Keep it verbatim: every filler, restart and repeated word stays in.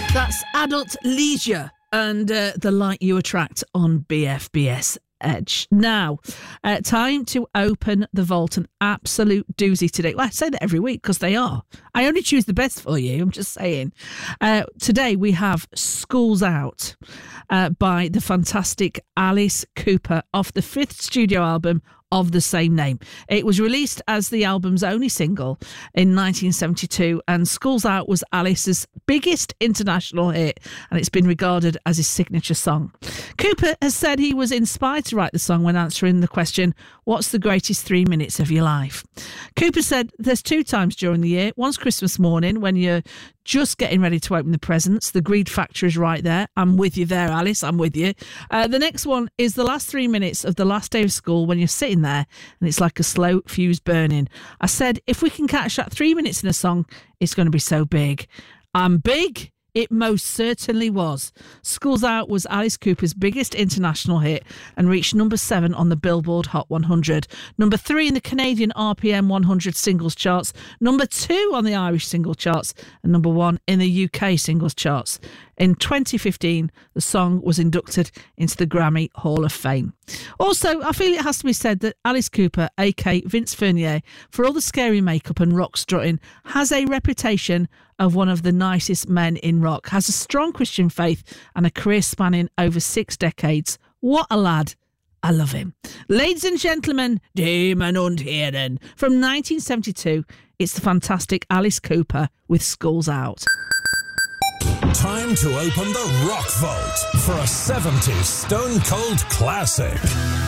That's Adult Leisure and uh, The Light You Attract on B F B S Edge. Now, uh, time to open the vault. An absolute doozy today. Well, I say that every week because they are. I only choose the best for you. I'm just saying. Uh, today we have School's Out uh, by the fantastic Alice Cooper off the fifth studio album of the same name. It was released as the album's only single in nineteen seventy-two, and School's Out was Alice's biggest international hit, and it's been regarded as his signature song. Cooper has said he was inspired to write the song when answering the question, what's the greatest three minutes of your life? Cooper said there's two times during the year. One's Christmas morning when you're just getting ready to open the presents. The greed factor is right there. I'm with you there, Alice. I'm with you. Uh, the next one is the last three minutes of the last day of school when you're sitting there and it's like a slow fuse burning. I said, if we can catch that three minutes in a song, it's going to be so big. I'm big. It most certainly was. School's Out was Alice Cooper's biggest international hit and reached number seven on the Billboard Hot one hundred, number three in the Canadian R P M one hundred singles charts, number two on the Irish single charts, and number one in the U K singles charts. In twenty fifteen, the song was inducted into the Grammy Hall of Fame. Also, I feel it has to be said that Alice Cooper, aka Vince Fournier, for all the scary makeup and rock strutting, has a reputation of one of the nicest men in rock, has a strong Christian faith and a career spanning over six decades. What a lad. I love him. Ladies and gentlemen, Damen und Herren, from nineteen seventy-two, it's the fantastic Alice Cooper with School's Out. Time to open the Rock Vault for a seventies Stone Cold classic.